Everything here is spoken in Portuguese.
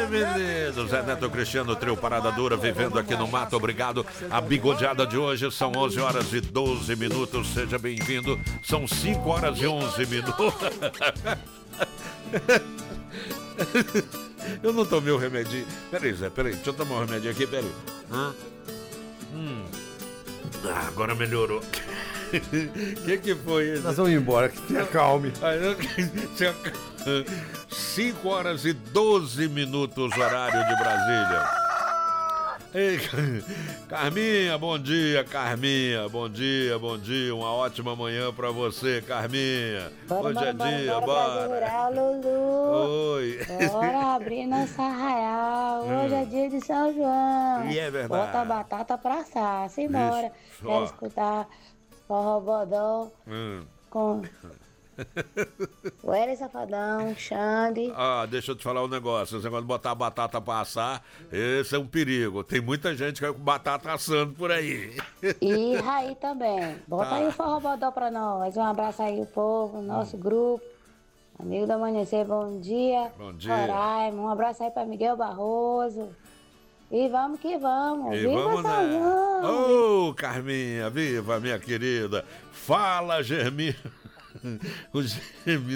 menino. Zé Neto Cristiano, trio Parada Dura, vivendo aqui no mato. Obrigado. A bigodeada de hoje são 11 horas e 12 minutos. Seja bem-vindo. São 5 horas e 11 minutos. Eu não tomei o remedinho. Peraí, Zé, deixa eu tomar um remedinho aqui, peraí. Agora melhorou. Que foi isso? Nós vamos embora, que se acalme. 5 horas e 12 minutos, horário de Brasília. Ei, Carminha, bom dia, Carminha. Bom dia. Uma ótima manhã pra você, Carminha. Hoje é dia, bora. Lulu. Oi. Bora abrir nossa arraial. Hoje é dia de São João. E é verdade. Bota a batata pra assar. Simbora. Quero escutar Forró Bodó com o Hélio Safadão, Xande. Deixa eu te falar um negócio. Esse negócio de botar a batata pra assar, esse é um perigo. Tem muita gente que vai com batata assando por aí. E Raí também. Bota aí o Forró Bodó pra nós. Um abraço aí, o povo, nosso grupo. Amigo do Amanhecer, bom dia. Bom dia. Roraima, um abraço aí pra Miguel Barroso. E vamos que vamos. E Viva vamos São João! Ô, Carminha, viva, minha querida. Fala, Germino. O Germino